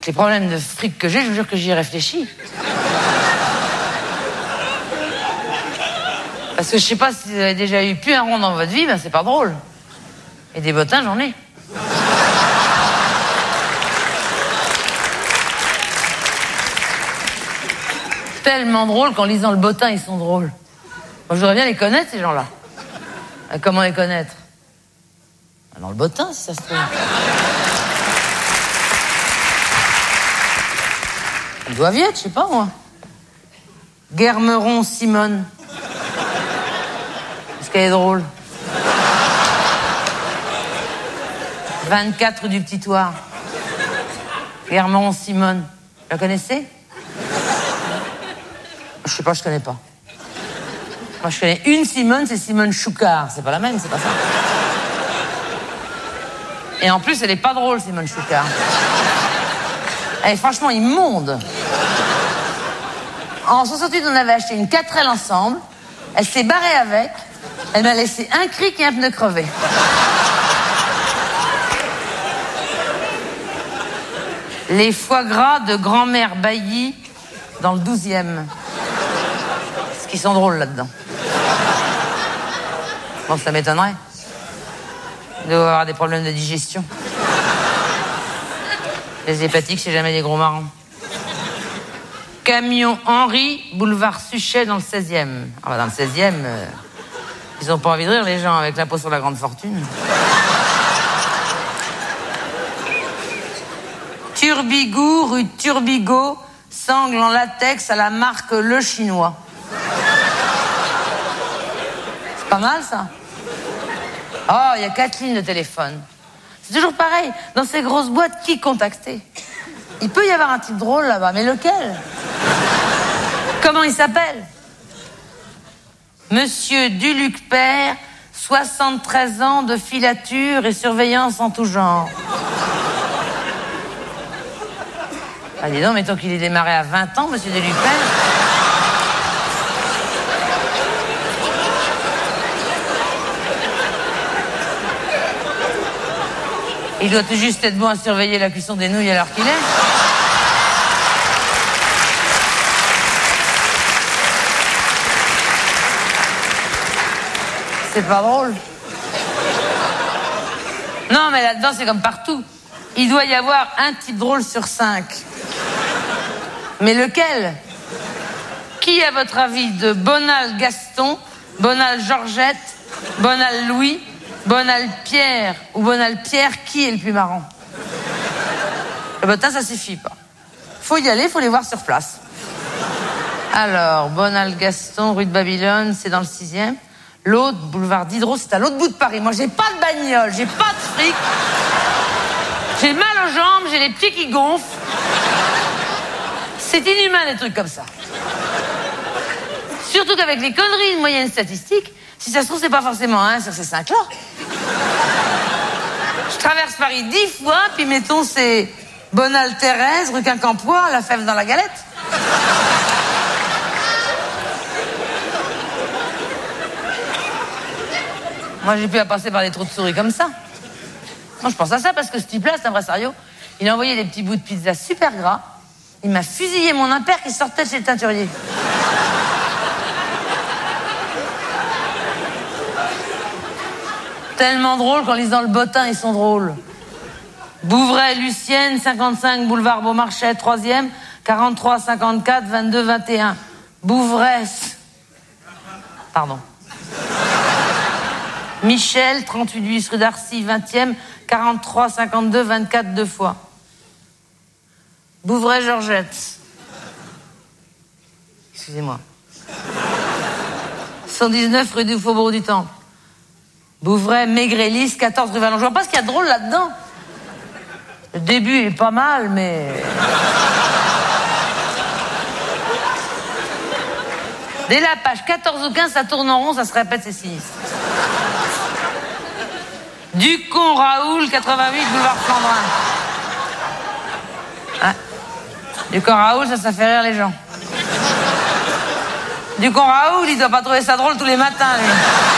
les problèmes de fric que j'ai, je vous jure que j'y réfléchis. Parce que je sais pas si vous avez déjà eu plus un rond dans votre vie, ben c'est pas drôle. Et des bottins, j'en ai. Tellement drôle qu'en lisant le bottin, ils sont drôles. Moi, je voudrais bien les connaître, ces gens-là. Comment les connaître? Dans le bottin, si ça se trouve. Ils doivent y être, je sais pas, moi. Guermeron Simone. Est-ce qu'elle est drôle? 24 rue du Petit Thouars. Guermeron Simone. Vous la connaissez? Je sais pas, je connais pas. Moi, je connais une Simone, c'est Simone Choucard. C'est pas la même, c'est pas ça. Et en plus, elle est pas drôle, Simone Choucard. Elle est franchement immonde. En 68, on avait acheté une 4L ensemble. Elle s'est barrée avec. Elle m'a laissé un cric et un pneu crevé. Les foie gras de grand-mère Bailly dans le 12e. Ce qui sont drôles là-dedans. Bon, ça m'étonnerait. Il doit avoir des problèmes de digestion. Les hépatiques, c'est jamais des gros marrons. Camion Henri, boulevard Suchet dans le 16e. Ah bah dans le 16e, ils ont pas envie de rire les gens avec l'impôt sur la grande fortune. Turbigou, rue Turbigo, sangle en latex à la marque Le Chinois. C'est pas mal ça. Oh, il y a 4 lignes de téléphone. C'est toujours pareil. Dans ces grosses boîtes, qui contacter? Il peut y avoir un type drôle là-bas, mais lequel? Comment il s'appelle? Monsieur Duluc Père, 73 ans de filature et surveillance en tout genre. Ah, dis donc, mettons qu'il ait démarré à 20 ans, monsieur Duluc Père. Il doit tout juste être bon à surveiller la cuisson des nouilles à l'heure qu'il est. C'est pas drôle. Non, mais là-dedans, c'est comme partout. Il doit y avoir un type drôle sur 5. Mais lequel? Qui, à votre avis, de Bonal Gaston, Bonal Georgette, Bonal Louis, Bonal Pierre ou Bonal Pierre, qui est le plus marrant? Le bottin, ça suffit pas. Faut y aller, faut les voir sur place. Alors, Bonal Gaston, rue de Babylone, c'est dans le 6e. L'autre, boulevard Diderot, c'est à l'autre bout de Paris. Moi, j'ai pas de bagnole, j'ai pas de fric. J'ai mal aux jambes, j'ai les pieds qui gonflent. C'est inhumain, des trucs comme ça. Surtout qu'avec les conneries de moyenne statistique, si ça se trouve, c'est pas forcément 1 sur ces 5-là. Je traverse Paris 10 fois, puis mettons, c'est Bonal Thérèse, rue Quincampoix, la fève dans la galette. Moi, j'ai plus à passer par des trous de souris comme ça. Moi, je pense à ça parce que ce type-là, cet impresario, il a envoyé des petits bouts de pizza super gras. Il m'a fusillé mon impair qui sortait de chez le teinturier. Tellement drôle qu'en lisant le bottin, ils sont drôles. Bouvray, Lucienne, 55 boulevard Beaumarchais, 3e, 43 54 22 21. Bouvray. Pardon. Michel, 38 8 rue d'Arcy, 20e, 43 52 24 deux fois. Bouvray, Georgette. Excusez-moi. 119 rue du Faubourg du Temple. Bouvray, Maigrelis, 14 rue Vallon. Je vois pas ce qu'il y a de drôle là-dedans. Le début est pas mal, mais... Dès la page 14 ou 15, ça tourne en rond, ça se répète, c'est sinistre. Ducon Raoul, 88 boulevard Flandrin. Hein? Ducon Raoul, ça fait rire les gens. Ducon Raoul, il doit pas trouver ça drôle tous les matins, lui.